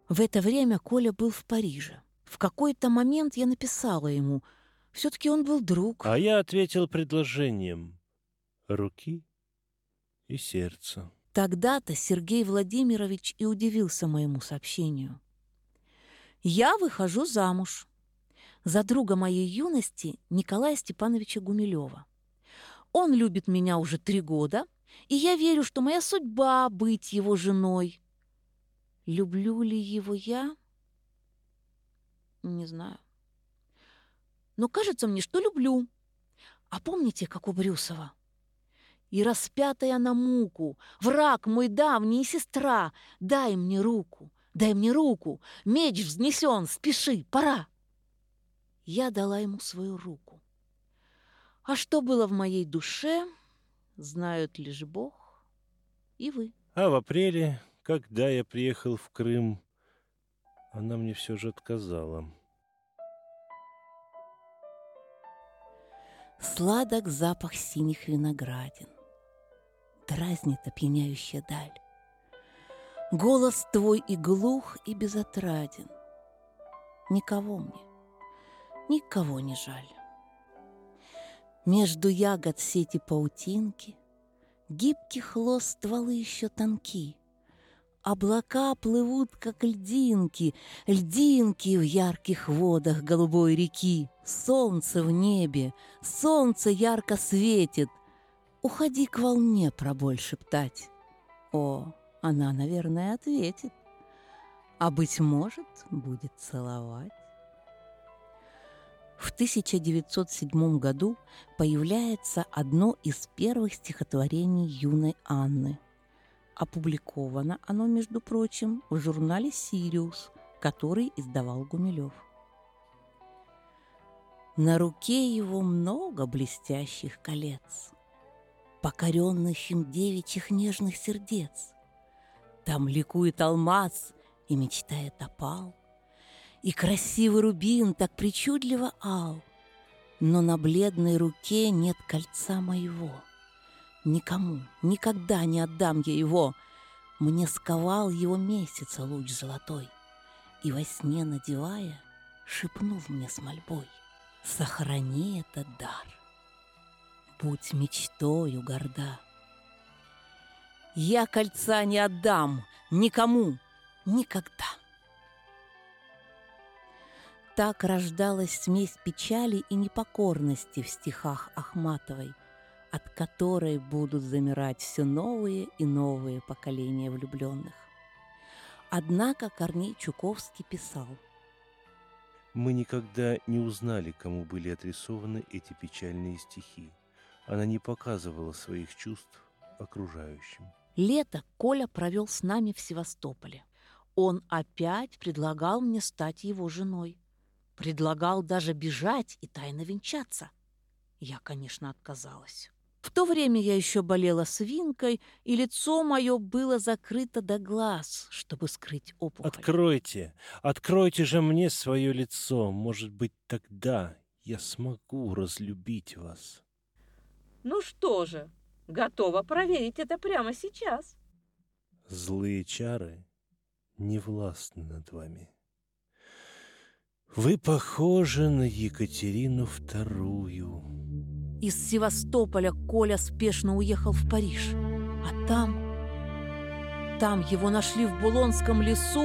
В это время Коля был в Париже. В какой-то момент я написала ему. Все-таки он был друг. А я ответил предложением руки и сердца. Тогда-то Сергей Владимирович и удивился моему сообщению. Я выхожу замуж за друга моей юности Николая Степановича Гумилева. Он любит меня уже 3 года, и я верю, что моя судьба — быть его женой. Люблю ли его я? Не знаю. Но кажется мне, что люблю. А помните, как у Брюсова? И распятая на муку, враг мой давний и сестра, дай мне руку, меч взнесен, спеши, пора. Я дала ему свою руку. А что было в моей душе, знают лишь Бог и вы. А в апреле, когда я приехал в Крым, она мне все же отказала. Сладок запах синих виноградин, дразнит опьяняющая даль. Голос твой и глух, и безотраден. Никого мне, никого не жаль. Между ягод сети паутинки, гибких лоз стволы еще тонки. Облака плывут, как льдинки, льдинки в ярких водах голубой реки. Солнце в небе, солнце ярко светит. Уходи к волне проболь шептать. О, она, наверное, ответит. А, быть может, будет целовать. В 1907 году появляется одно из первых стихотворений юной Анны. Опубликовано оно, между прочим, в журнале «Сириус», который издавал Гумилев. На руке его много блестящих колец, покоренных им девичьих нежных сердец. Там ликует алмаз и мечтает опал, и красивый рубин так причудливо ал, но на бледной руке нет кольца моего. Никому, никогда не отдам я его. Мне сковал его месяца луч золотой, и во сне надевая, шепнул мне с мольбой: сохрани этот дар, будь мечтою горда. Я кольца не отдам никому никогда. Так рождалась смесь печали и непокорности в стихах Ахматовой, от которой будут замирать все новые и новые поколения влюбленных. Однако Корней Чуковский писал: Мы никогда не узнали, кому были адресованы эти печальные стихи. Она не показывала своих чувств окружающим. лето Коля провел с нами в Севастополе. Он опять предлагал мне стать его женой. Предлагал даже бежать и тайно венчаться. Я, конечно, отказалась. В то время я еще болела свинкой, и лицо мое было закрыто до глаз, чтобы скрыть опухоль. Откройте же мне свое лицо. Может быть, тогда я смогу разлюбить вас. Ну что же, готова проверить это прямо сейчас. Злые чары не властны над вами. Вы похожи на Екатерину II. Из Севастополя Коля спешно уехал в Париж, а там его нашли в Булонском лесу